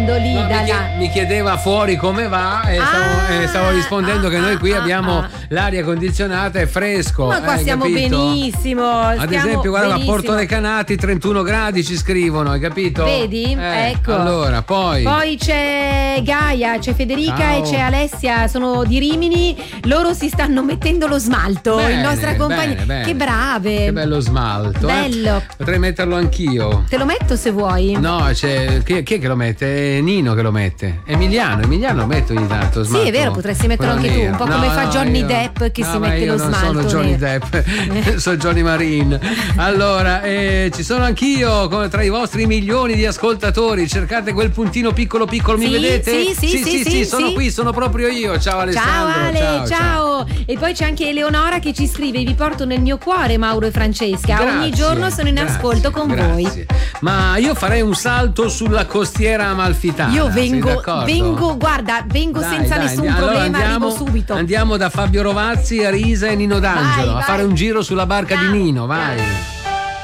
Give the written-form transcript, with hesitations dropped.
ascoltando lì mi chiedeva fuori come va e stavo rispondendo che noi qui abbiamo l'aria condizionata e fresco. Ma qua stiamo benissimo. Ad esempio, guarda, a Porto Recanati 31 gradi ci scrivono, hai capito? Vedi? Ecco. Allora, poi c'è Gaia, c'è Federica. Ciao. E c'è Alessia, sono di Rimini. Loro si stanno mettendo lo smalto in nostra compagnia. Bene. Che brave. Che bello smalto. Bello. Potrei metterlo anch'io. Te lo metto se vuoi. No, c'è chi è che lo mette? È Nino che lo mette. Emiliano lo mette ogni tanto smalto. Sì, è vero, potresti metterlo anche tu, un po' come fa Johnny Depp che si mette lo smalto. Non sono Johnny Depp, sono Johnny Marine. Allora, ci sono anch'io tra i vostri milioni di ascoltatori. Cercate quel puntino piccolo, mi vedete? Sì, sono qui, sono proprio io. Ciao Alessandro. Ciao Ale, ciao. E poi c'è anche Eleonora che ci scrive: vi porto nel mio cuore, Mauro e Francesca. Grazie, ogni giorno sono in ascolto con voi. Ma io farei un salto sulla costiera amalfitana. Io vengo senza nessun problema, arrivo subito. Andiamo da Fabio Rovazzi, Arisa e Nino D'Angelo a fare un giro sulla barca di Nino, vai.